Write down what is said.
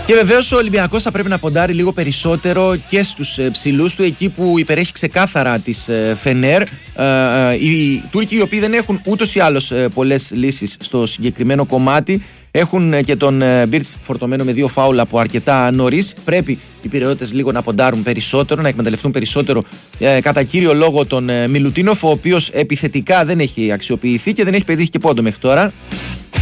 Και βεβαίως ο Ολυμπιακός θα πρέπει να ποντάρει λίγο περισσότερο και στους ψηλούς του, εκεί που υπερέχει ξεκάθαρα της Φενέρ. Οι Τούρκοι, οι οποίοι δεν έχουν ούτως ή άλλως πολλές λύσεις στο συγκεκριμένο κομμάτι, έχουν και τον Μπίρτς φορτωμένο με 2 φάουλ από αρκετά νωρίς. Πρέπει οι Πειραιώτες λίγο να ποντάρουν περισσότερο, να εκμεταλλευτούν περισσότερο κατά κύριο λόγο τον Μιλουτίνοφ, ο οποίος επιθετικά δεν έχει αξιοποιηθεί και δεν έχει πετύχει και πόντο μέχρι τώρα.